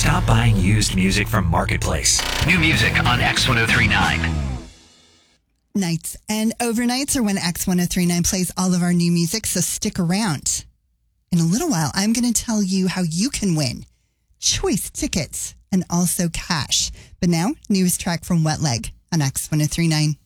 Stop buying used music from Marketplace. New music on X1039. Nights and overnights are when X1039 plays all of our new music, so stick around. In a little while, I'm going to tell you how you can win choice tickets and also cash. But now, newest track from Wet Leg on X1039.